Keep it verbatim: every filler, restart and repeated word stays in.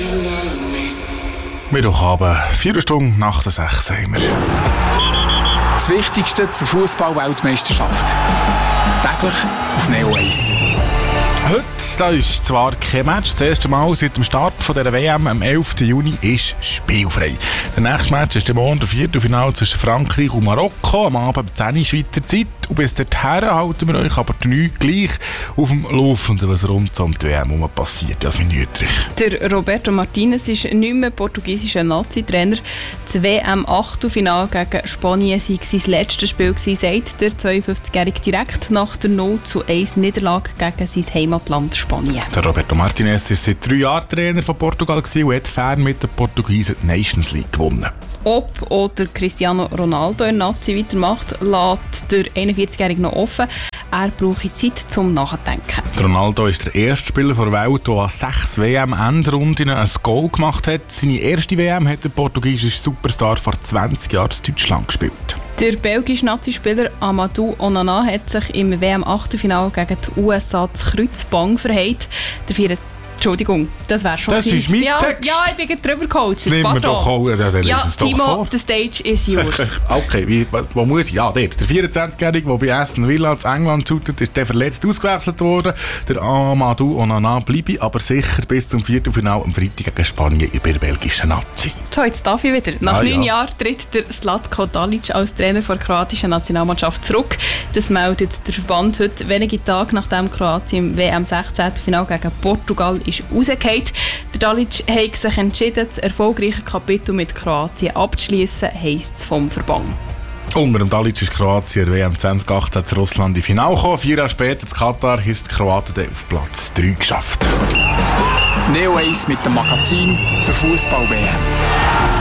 Mittwochabend, vier Stunden nach der sechs sind wir. Das Wichtigste zur Fußball-Weltmeisterschaft. Täglich auf Neo eins. Heute da ist zwar kein Match, das erste Mal seit dem Start von der W M am elften Juni ist spielfrei. Der nächste Match ist der morgen der Viertelfinale zwischen Frankreich und Marokko, am Abend um zehn Uhr Schweizer Zeit. Und bis dorthin halten wir euch aber nicht gleich auf dem Laufenden, was rund um die W M herum passiert. Jasmin Nütrich. Der Roberto Martinez ist nicht mehr portugiesischer Nazi-Trainer. Das W M-Achtelfinale gegen Spanien sei sein letztes Spiel gewesen, sagt der zweiundfünfzigjährige direkt nach der null zu eins Niederlage gegen sein Heimatland Spanien. Der Roberto Martinez war seit drei Jahren Trainer von Portugal und hat fern mit den Portugiesen die Nations League gewonnen. Ob oder Cristiano Ronaldo in Nazi weitermacht, lässt der einundvierzigjährige noch offen. Er brauche Zeit zum Nachdenken. Ronaldo ist der erste Spieler der Welt, der an sechs W M-Endrunden ein Goal gemacht hat. Seine erste W M hat der portugiesische Superstar vor zwanzig Jahren in Deutschland gespielt. Der belgische Nazi-Spieler Amadou Onana hat sich im W M-Achtelfinale gegen die U S A das Kreuzband verheilt. Der vierte Entschuldigung, das wäre schon Das ist mein ja, Text. Ja, ich bin gerade drüber gecoacht. Nimm mir doch auch, also, ja, es doch Timo, vor. the stage is yours. Okay, wie, wo muss ich? Ja, der, der vierundzwanzigjährige, der bei Aston Villa zu England shootet, ist der verletzt ausgewechselt worden. Der Amadou Onana bleibe aber sicher bis zum Viertelfinale am Freitag gegen Spanien bei der belgischen Nazi. So, jetzt darf ich wieder. Nach ah, neun ja. Jahren tritt der Zlatko Dalic als Trainer der kroatischen Nationalmannschaft zurück. Das meldet der Verband heute wenige Tage nachdem Kroatien im W M sechzehnten-Finale gegen Portugal ist rausgefallen. Der Dalic hat sich entschieden, das erfolgreiche Kapitel mit Kroatien abzuschließen, heisst es vom Verband. Unter dem Dalic ist Kroatien der W M zwanzig achtzehn zu Russland im Finale gekommen. Vier Jahre später in Katar haben die Kroaten dann auf Platz drei geschafft. Neo eins mit dem Magazin zur Fußball-W M.